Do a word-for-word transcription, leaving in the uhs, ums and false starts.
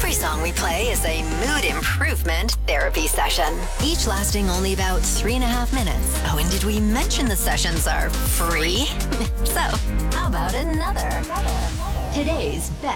Every song we play is a mood improvement therapy session, each lasting only about three and a half minutes. Oh, and did we mention the sessions are free? So, how about another? Today's best.